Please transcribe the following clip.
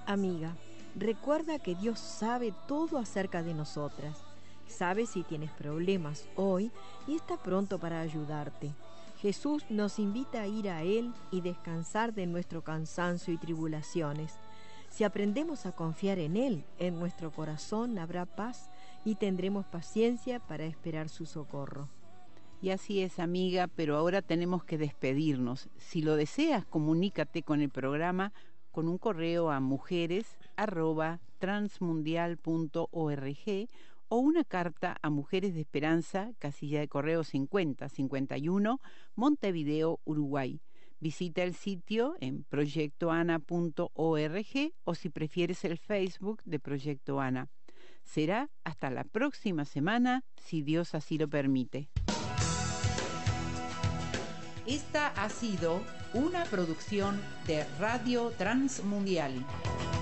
Amiga, recuerda que Dios sabe todo acerca de nosotras. Sabe si tienes problemas hoy y está pronto para ayudarte. Jesús nos invita a ir a Él y descansar de nuestro cansancio y tribulaciones. Si aprendemos a confiar en Él, en nuestro corazón habrá paz y tendremos paciencia para esperar su socorro. Y así es, amiga, pero ahora tenemos que despedirnos. Si lo deseas, comunícate con el programa con un correo a mujeres@transmundial.org o una carta a Mujeres de Esperanza, casilla de correo 5051, Montevideo, Uruguay. Visita el sitio en proyectoana.org o si prefieres el Facebook de Proyecto Ana. Será hasta la próxima semana, si Dios así lo permite. Esta ha sido una producción de Radio Transmundial.